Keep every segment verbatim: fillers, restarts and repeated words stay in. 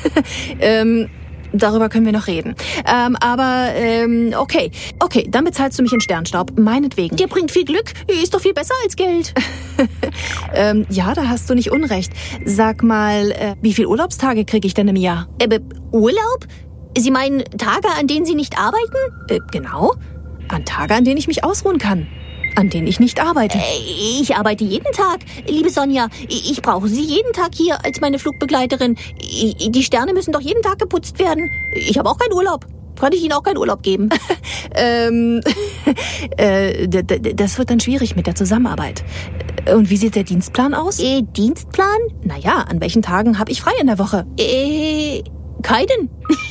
ähm, darüber können wir noch reden. Ähm, aber, ähm, okay. Okay, dann bezahlst du mich in Sternstaub. Meinetwegen. Der bringt viel Glück. Ist doch viel besser als Geld. ähm, ja, da hast du nicht unrecht. Sag mal, äh, wie viele Urlaubstage kriege ich denn im Jahr? Äh, Urlaub? Sie meinen Tage, an denen Sie nicht arbeiten? Äh, genau. An Tage, an denen ich mich ausruhen kann. An denen ich nicht arbeite. Äh, ich arbeite jeden Tag, liebe Sonja. Ich brauche Sie jeden Tag hier als meine Flugbegleiterin. Die Sterne müssen doch jeden Tag geputzt werden. Ich habe auch keinen Urlaub. Kann ich Ihnen auch keinen Urlaub geben? ähm, äh, d- d- das wird dann schwierig mit der Zusammenarbeit. Und wie sieht der Dienstplan aus? Äh, Dienstplan? Naja, an welchen Tagen habe ich frei in der Woche? Äh, keinen.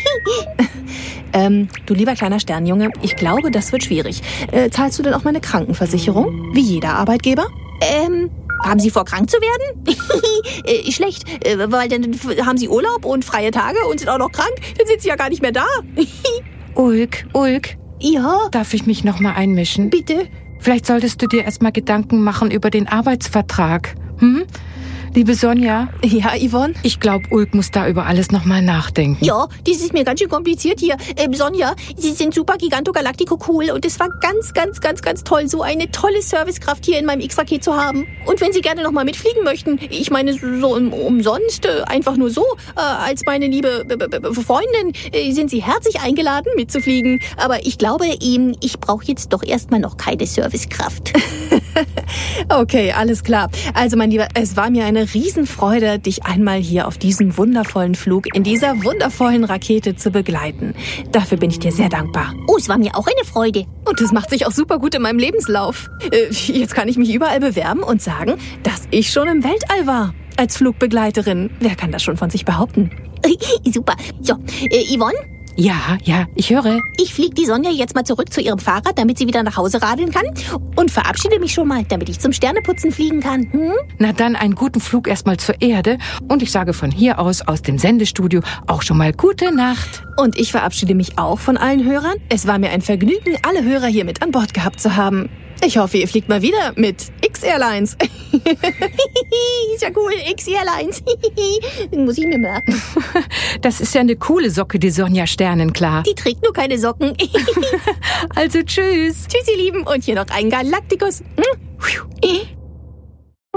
ähm, du lieber kleiner Sternjunge, ich glaube, das wird schwierig. Äh, zahlst du denn auch meine Krankenversicherung? Wie jeder Arbeitgeber? Ähm, haben Sie vor, krank zu werden? äh, schlecht, äh, weil dann haben Sie Urlaub und freie Tage und sind auch noch krank. Dann sind Sie ja gar nicht mehr da. Ulk, Ulk. Ja? Darf ich mich noch mal einmischen? Bitte? Vielleicht solltest du dir erst mal Gedanken machen über den Arbeitsvertrag. Hm? Liebe Sonja? Ja, Yvonne? Ich glaube, Ulk muss da über alles noch mal nachdenken. Ja, das ist mir ganz schön kompliziert hier. Ähm, Sonja, Sie sind super Giganto Galactico cool und es war ganz, ganz, ganz, ganz toll, so eine tolle Servicekraft hier in meinem X-Raket zu haben. Und wenn Sie gerne noch mal mitfliegen möchten, ich meine so um, umsonst, äh, einfach nur so, äh, als meine liebe B- B- B- Freundin, äh, sind Sie herzlich eingeladen mitzufliegen. Aber ich glaube, ähm, ich brauche jetzt doch erstmal noch keine Servicekraft. Okay, alles klar. Also, mein Lieber, es war mir eine Riesenfreude, dich einmal hier auf diesem wundervollen Flug in dieser wundervollen Rakete zu begleiten. Dafür bin ich dir sehr dankbar. Oh, es war mir auch eine Freude. Und das macht sich auch super gut in meinem Lebenslauf. Äh, jetzt kann ich mich überall bewerben und sagen, dass ich schon im Weltall war. Als Flugbegleiterin. Wer kann das schon von sich behaupten? Super. So, äh, Yvonne? Ja, ja, ich höre. Ich fliege die Sonja jetzt mal zurück zu ihrem Fahrrad, damit sie wieder nach Hause radeln kann. Und verabschiede mich schon mal, damit ich zum Sterneputzen fliegen kann. Hm? Na dann einen guten Flug erstmal zur Erde. Und ich sage von hier aus, aus dem Sendestudio, auch schon mal gute Nacht. Und ich verabschiede mich auch von allen Hörern. Es war mir ein Vergnügen, alle Hörer hier mit an Bord gehabt zu haben. Ich hoffe, ihr fliegt mal wieder mit X-Airlines. Ist ja cool, X-Airlines. Muss ich mir merken. Das ist ja eine coole Socke, die Sonja Sternenklar. Die trägt nur keine Socken. Also tschüss. Tschüss, ihr Lieben. Und hier noch ein Galaktikus.